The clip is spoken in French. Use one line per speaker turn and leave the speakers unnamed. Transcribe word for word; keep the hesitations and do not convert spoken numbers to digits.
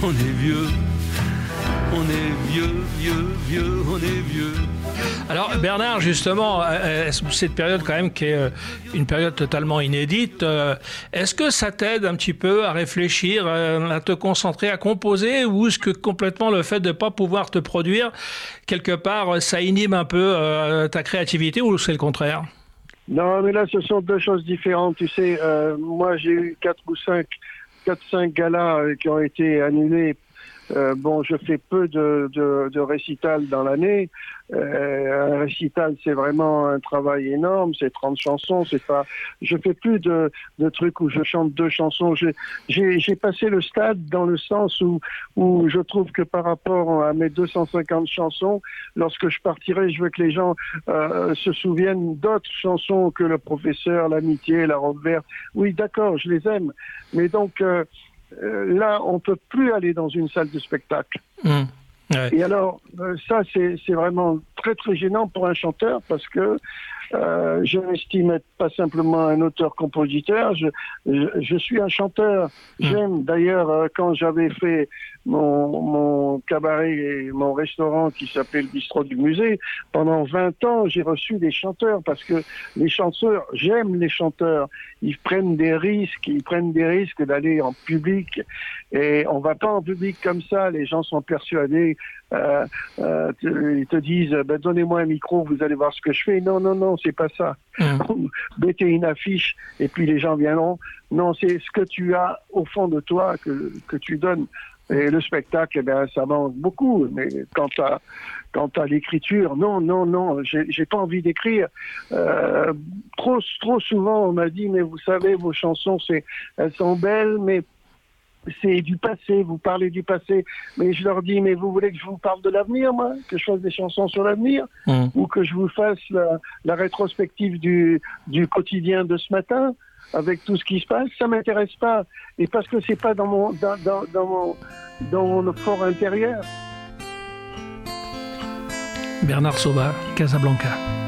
on est vieux. On est vieux, vieux, vieux, on est vieux.
Alors Bernard, justement, cette période quand même qui est une période totalement inédite, est-ce que ça t'aide un petit peu à réfléchir, à te concentrer, à composer, ou est-ce que complètement le fait de ne pas pouvoir te produire, quelque part, ça inhibe un peu ta créativité, ou c'est le contraire ?
Non, mais là, ce sont deux choses différentes. Tu sais, euh, moi, j'ai eu quatre ou cinq, quatre, cinq galas qui ont été annulés. Euh, bon, je fais peu de, de, de récitals dans l'année. Euh, un récital, c'est vraiment un travail énorme. C'est trente chansons. C'est pas. Je fais plus de, de trucs où je chante deux chansons. J'ai, j'ai, j'ai passé le stade dans le sens où, où je trouve que par rapport à mes deux cent cinquante chansons, lorsque je partirai, je veux que les gens euh, se souviennent d'autres chansons que le professeur, l'amitié, la robe verte. Oui, d'accord, je les aime. Mais donc. Euh, Euh, là, on peut plus aller dans une salle de spectacle.
Mmh. Ouais.
Et alors, euh, ça, c'est, c'est vraiment très, très gênant pour un chanteur parce que euh, je m'estime être pas simplement un auteur-compositeur, je, je, je suis un chanteur. Mmh. J'aime, d'ailleurs, euh, quand j'avais fait mon, mon cabaret et mon restaurant qui s'appelait le Bistrot du Musée, pendant vingt ans, j'ai reçu des chanteurs parce que les chanteurs, j'aime les chanteurs. Ils prennent des risques, ils prennent des risques d'aller en public et on va pas en public comme ça. Les gens sont persuadés, euh, euh, te, ils te disent ben, donnez-moi un micro, vous allez voir ce que je fais. Non, non, non, c'est pas ça. Mmh. Mettez une affiche et puis les gens viendront. Non, c'est ce que tu as au fond de toi que, que tu donnes. Et le spectacle, eh bien, ça manque beaucoup. Mais quant à, quant à l'écriture, non, non, non, j'ai, j'ai pas envie d'écrire. Euh, trop, trop souvent, on m'a dit, mais vous savez, vos chansons, c'est, elles sont belles, mais c'est du passé, vous parlez du passé. Mais je leur dis, mais vous voulez que je vous parle de l'avenir, moi? Que je fasse des chansons sur l'avenir? Mmh. Ou que je vous fasse la, la rétrospective du, du quotidien de ce matin? Avec tout ce qui se passe, ça m'intéresse pas. Et parce que c'est pas dans mon, dans, dans, dans mon, dans mon fort intérieur.
Bernard Sauvage, Casablanca.